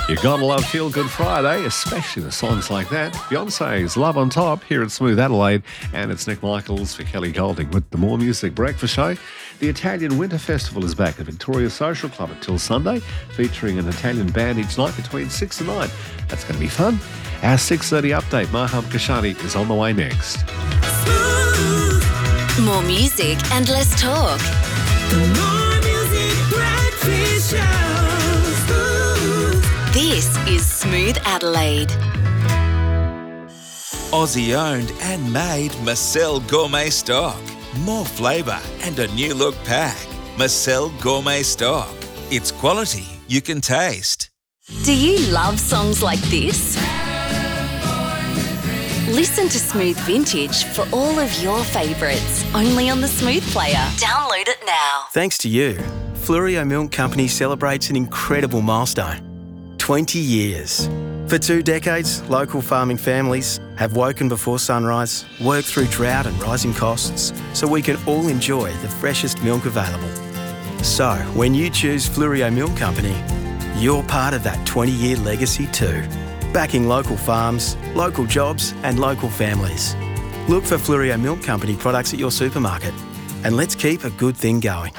You gotta love Feel Good Friday, especially the songs like that. Beyonce's Love on Top here at Smooth Adelaide, and it's Nick Michaels for Kelly Golding with the More Music Breakfast Show. The Italian Winter Festival is back at Victoria Social Club until Sunday, featuring an Italian band each night between 6 and 9. That's going to be fun. Our 6:30 update, Maham Kashani, is on the way next. More music and less talk. The More Music Breakfast Show. This is Smooth Adelaide. Aussie owned and made Marcel Gourmet Stock. More flavour and a new look pack. Marcel Gourmet Stock. It's quality you can taste. Do you love songs like this? Listen to Smooth Vintage for all of your favourites, only on the Smooth Player. Download it now. Thanks to you, Fluorio Milk Company celebrates an incredible milestone. 20 years. For 2 decades, local farming families have woken before sunrise, worked through drought and rising costs, so we can all enjoy the freshest milk available. So, when you choose Fluorio Milk Company, you're part of that 20-year legacy too. Backing local farms, local jobs and local families. Look for Fluorio Milk Company products at your supermarket, and let's keep a good thing going.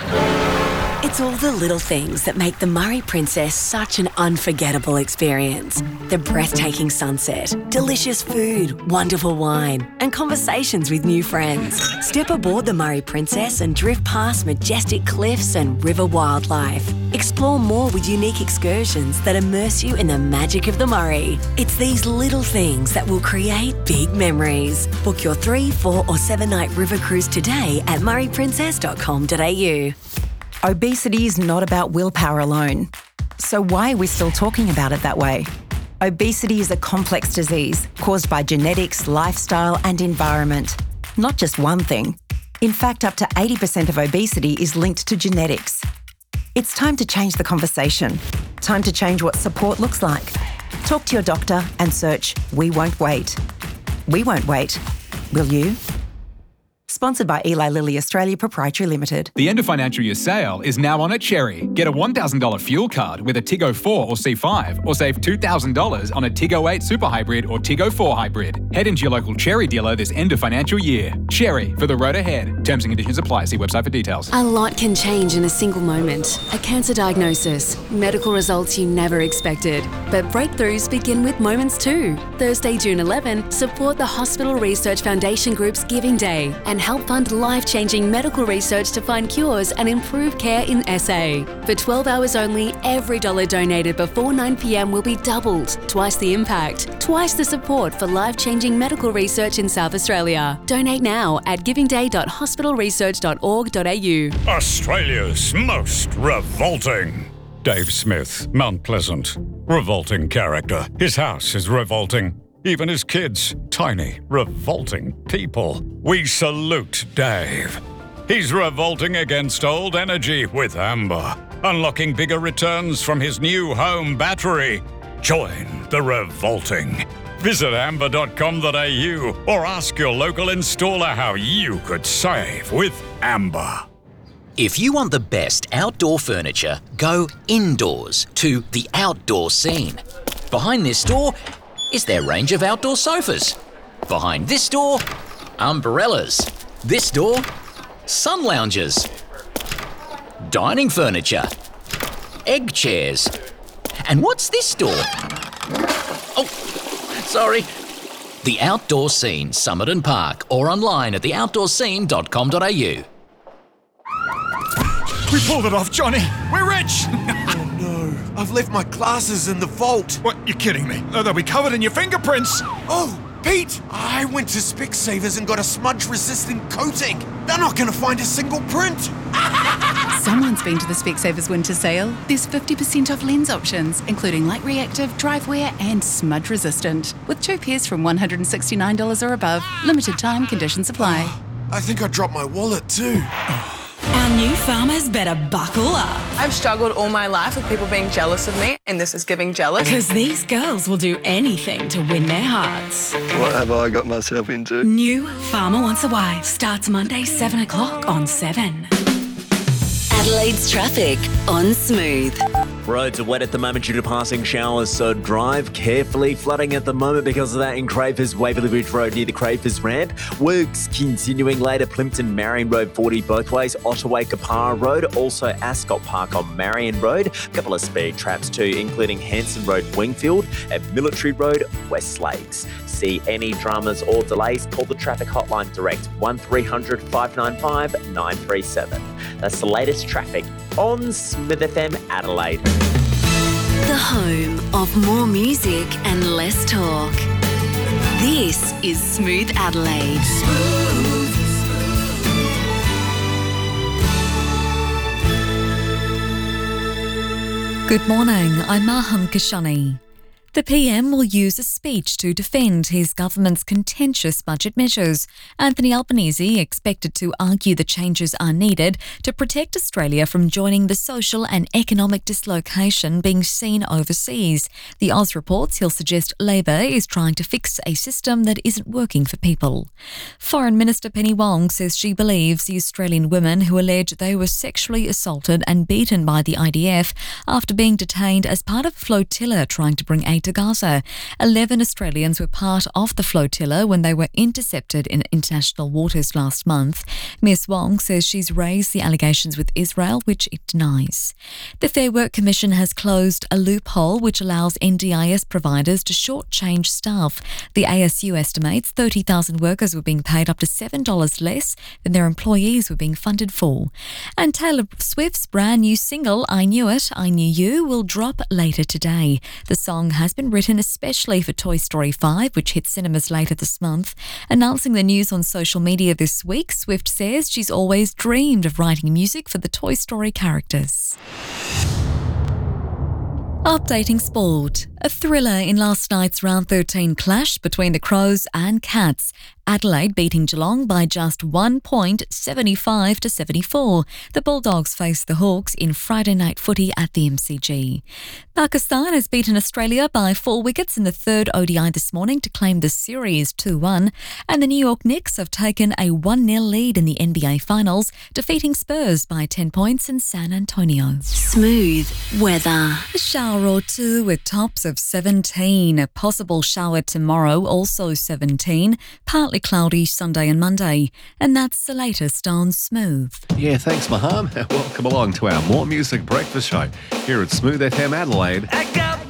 It's all the little things that make the Murray Princess such an unforgettable experience. The breathtaking sunset, delicious food, wonderful wine, and conversations with new friends. Step aboard the Murray Princess and drift past majestic cliffs and river wildlife. Explore more with unique excursions that immerse you in the magic of the Murray. It's these little things that will create big memories. Book your 3, 4 or 7-night river cruise today at murrayprincess.com.au. Obesity is not about willpower alone. So why are we still talking about it that way? Obesity is a complex disease caused by genetics, lifestyle and environment. Not just one thing. In fact, up to 80% of obesity is linked to genetics. It's time to change the conversation. Time to change what support looks like. Talk to your doctor and search We Won't Wait. We won't wait. Will you? Sponsored by Eli Lilly Australia Proprietary Limited. The end of financial year sale is now on at Cherry. Get a $1,000 fuel card with a Tiggo 4 or C5 or save $2,000 on a Tiggo 8 Super Hybrid or Tiggo 4 Hybrid. Head into your local Cherry dealer this end of financial year. Cherry, for the road ahead. Terms and conditions apply. See website for details. A lot can change in a single moment. A cancer diagnosis, medical results you never expected. But breakthroughs begin with moments too. Thursday, June 11, support the Hospital Research Foundation Group's Giving Day and help fund life-changing medical research to find cures and improve care in SA. For 12 hours only, every dollar donated before 9 p.m. will be doubled. Twice the impact, twice the support for life-changing medical research in South Australia. Donate now at givingday.hospitalresearch.org.au. Australia's most revolting. Dave Smith, Mount Pleasant. Revolting character. His house is revolting. Even his kids, tiny, revolting people. We salute Dave. He's revolting against old energy with Amber, unlocking bigger returns from his new home battery. Join the revolting. Visit amber.com.au or ask your local installer how you could save with Amber. If you want the best outdoor furniture, go indoors to The Outdoor Scene. Behind this door is their range of outdoor sofas. Behind this door, umbrellas. This door, sun lounges. Dining furniture. Egg chairs. And what's this door? Oh, sorry. The Outdoor Scene, Summit and Park, or online at theoutdoorscene.com.au. We pulled it off, Johnny. We're rich. Oh no, I've left my glasses in the vault. What, you're kidding me? They'll be covered in your fingerprints. Oh, Pete, I went to Specsavers and got a smudge-resistant coating. They're not going to find a single print. Someone's been to the Specsavers winter sale. There's 50% off lens options, including light reactive, drive wear and smudge resistant. With 2 pairs from $169 or above. Limited time, conditions apply. I think I dropped my wallet too. Our new farmers better buckle up. I've struggled all my life with people being jealous of me, and this is giving jealous. Because these girls will do anything to win their hearts. What have I got myself into? New Farmer Wants a Wife starts Monday 7 o'clock on 7. Adelaide's traffic on Smooth. Roads are wet at the moment due to passing showers, so drive carefully. Flooding at the moment because of that in Crafers Waverley Ridge Road near the Crafers ramp. Works continuing later, Plimpton Marion Road 40 both ways, Ottaway Kapara Road, also Ascot Park on Marion Road. A couple of speed traps too, including Hanson Road Wingfield and Military Road West Lakes. See any dramas or delays, call the traffic hotline direct 1300 595 937. That's the latest traffic on Smith FM Adelaide. The home of more music and less talk. This is Smooth Adelaide. Good morning, I'm Maham Kashani. The PM will use a speech to defend his government's contentious budget measures. Anthony Albanese expected to argue the changes are needed to protect Australia from joining the social and economic dislocation being seen overseas. The Oz reports he'll suggest Labor is trying to fix a system that isn't working for people. Foreign Minister Penny Wong says she believes the Australian women who allege they were sexually assaulted and beaten by the IDF after being detained as part of a flotilla trying to bring aid to Gaza. 11 Australians were part of the flotilla when they were intercepted in international waters last month. Ms Wong says she's raised the allegations with Israel, which it denies. The Fair Work Commission has closed a loophole which allows NDIS providers to shortchange staff. The ASU estimates 30,000 workers were being paid up to $7 less than their employees were being funded for. And Taylor Swift's brand new single, I Knew It, I Knew You, will drop later today. The song has been written especially for Toy Story 5, which hits cinemas later this month. Announcing the news on social media this week, Swift says she's always dreamed of writing music for the Toy Story characters. Updating sport. A thriller in last night's round 13 clash between the Crows and Cats. Adelaide beating Geelong by just 1 point, 75-74. The Bulldogs face the Hawks in Friday night footy at the MCG. Pakistan has beaten Australia by 4 wickets in the third ODI this morning to claim the series 2-1. And the New York Knicks have taken a 1-0 lead in the NBA Finals, defeating Spurs by 10 points in San Antonio. Smooth weather. A shower or two with tops of 17. A possible shower tomorrow, also 17. Partly cloudy Sunday and Monday. And that's the latest on Smooth. Yeah, thanks, Maham. Welcome along to our More Music Breakfast Show here at Smooth FM Adelaide.